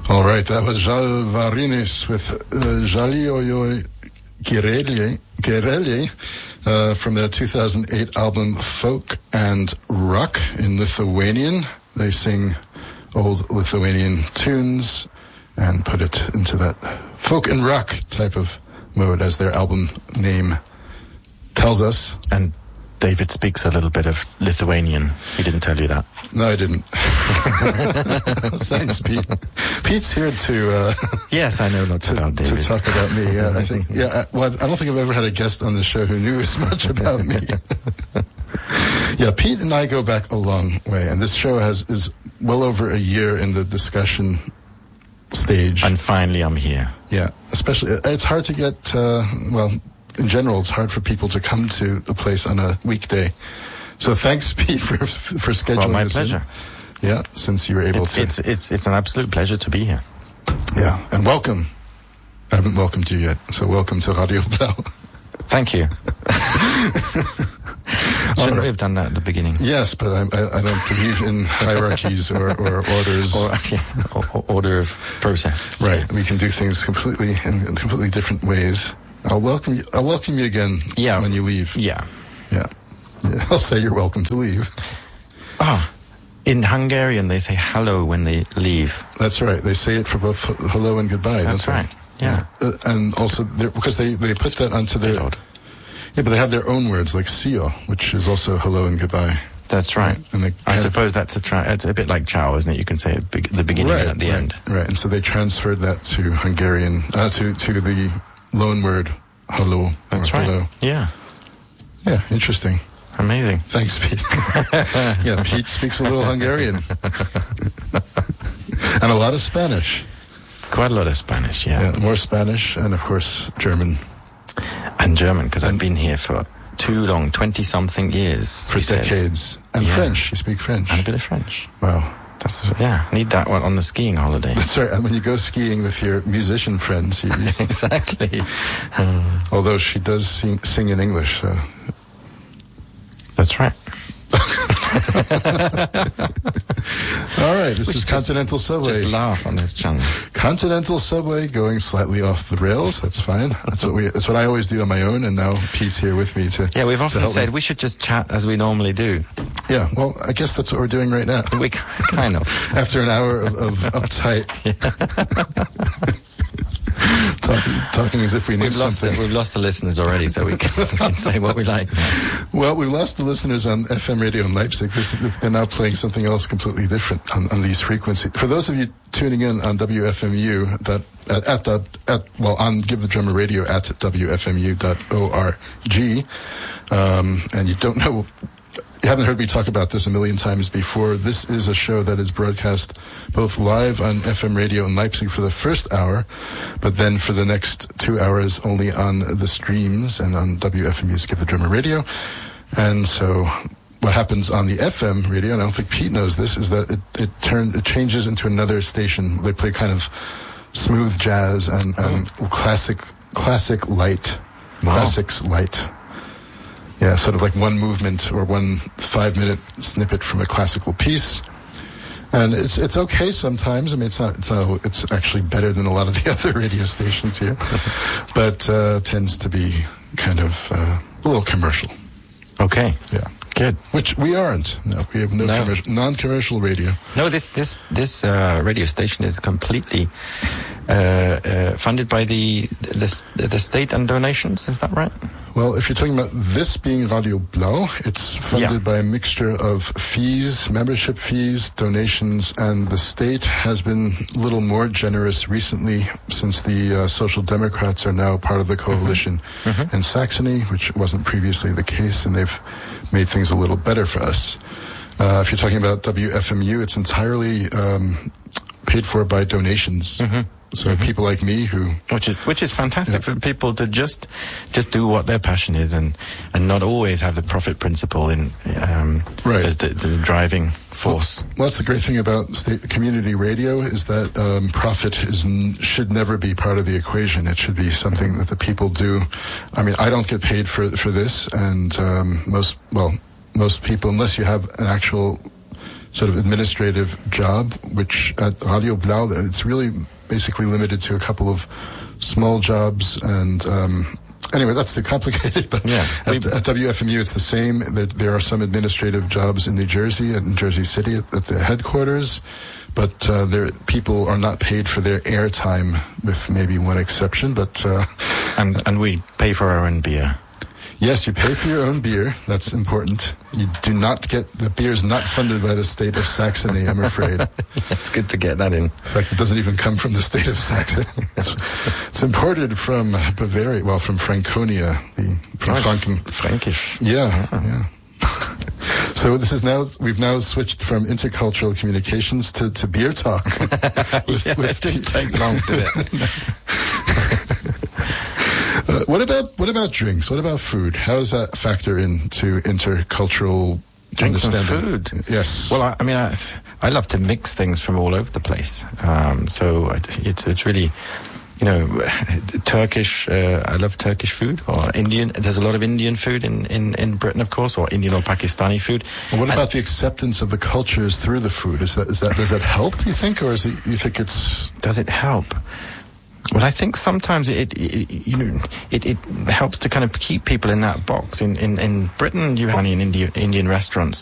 All right, that was Jalvarinis with Jalioyo Gerelje from their 2008 album Folk and Rock in Lithuanian. They sing old Lithuanian tunes and put it into that folk and rock type of mode, as their album name tells us. And David speaks a little bit of Lithuanian. He didn't tell you that. No, I didn't. Thanks, Pete. Pete's here to... yes, I know lots about David. To talk about me, yeah, I think. Yeah, well, I don't think I've ever had a guest on the show who knew as much about me. Yeah, Pete and I go back a long way, and this show is well over a year in the discussion stage. And finally I'm here. Yeah, especially, it's hard to get, in general, it's hard for people to come to a place on a weekday. So thanks, Pete, for scheduling this. My pleasure. Yeah, since you were able to. It's an absolute pleasure to be here. Yeah, and welcome. I haven't welcomed you yet, so welcome to Radio Blau. Thank you. Shouldn't we have done that at the beginning? Yes, but I don't believe in hierarchies or orders. Or order of process. Right, we can do things in completely different ways. I'll welcome you again when you leave. Yeah. I'll say you're welcome to leave. In Hungarian they say hello when they leave. That's right. They say it for both hello and goodbye. That's right. Yeah. And also, because they put that onto their... Yeah, but they have their own words, like sio, which is also hello and goodbye. That's right. And I suppose it's a bit like ciao, isn't it? You can say at the beginning and at the end. Right, and so they transferred that to Hungarian, to the loan word hello. That's right. Hello. Yeah. Yeah, interesting. Amazing. Thanks, Pete. Yeah, Pete speaks a little Hungarian. And a lot of Spanish. Quite a lot of Spanish, yeah. More Spanish, and of course, German. And German, because I've been here for too long, 20-something years. For decades. And French, you speak French. And a bit of French. Wow. Need that one on the skiing holiday. That's right, and when you go skiing with your musician friends. Exactly. Although she does sing in English, so... That's right. All right, this is Continental Subway. Just laugh on this channel. Continental Subway going slightly off the rails. That's fine. That's what I always do on my own, and now Pete's here with me to. Yeah, we've often said we should just chat as we normally do. Yeah, well, I guess that's what we're doing right now. We kind of. After an hour of uptight. Talking as if we knew something. We've lost the listeners already, so we can say what we like now. Well, we lost the listeners on FM radio in Leipzig because they're now playing something else completely different on these frequencies. For those of you tuning in on WFMU, on Give the Drummer Radio at WFMU.org, and you don't know. You haven't heard me talk about this a million times before. This is a show that is broadcast both live on FM radio in Leipzig for the first hour, but then for the next 2 hours only on the streams and on WFMU's Give the Drummer Radio. And so what happens on the FM radio, and I don't think Pete knows this, is that it changes into another station. They play kind of smooth jazz and classic light, classics light. Yeah, sort of like one movement or 1 5-minute snippet from a classical piece, and it's okay sometimes. I mean, it's actually better than a lot of the other radio stations here, but tends to be kind of a little commercial. Okay. Yeah. Good. Which we aren't. No, we have non-commercial radio. No, this radio station is completely funded by the state and donations. Is that right? Well, if you're talking about this being Radio Blau, it's funded by a mixture of fees, membership fees, donations, and the state has been a little more generous recently since the Social Democrats are now part of the coalition in Saxony, which wasn't previously the case, and they've made things a little better for us. If you're talking about WFMU, it's entirely paid for by donations. So people like me which is fantastic for people to just do what their passion is and not always have the profit principle as the driving force. Well, that's the great thing about community radio is that profit should never be part of the equation. It should be something that the people do. I mean, I don't get paid for this, and most people, unless you have an actual sort of administrative job, which at Radio Blau, it's really basically limited to a couple of small jobs. And anyway, that's too complicated. But at WFMU, it's the same. There are some administrative jobs in New Jersey, in Jersey City, at the headquarters. But people are not paid for their airtime, with maybe one exception. But and we pay for our own beer. Yes, you pay for your own beer. That's important. You do not the beer is not funded by the state of Saxony, I'm afraid. It's good to get that in. In fact, it doesn't even come from the state of Saxony. It's imported from Bavaria, well, from Franconia. Frankish. Yeah. So we've now switched from intercultural communications to beer talk. It didn't take long, did it? What about drinks? What about food? How does that factor into intercultural drinks understanding? And food? Yes. Well, I love to mix things from all over the place. So it's really, Turkish. I love Turkish food, or Indian. There's a lot of Indian food in Britain, of course, or Indian or Pakistani food. And what about the acceptance of the cultures through the food? Does that help? Do you think, or you think it's? Does it help? Well, I think sometimes it helps to kind of keep people in that box. In Britain, you have in Indian restaurants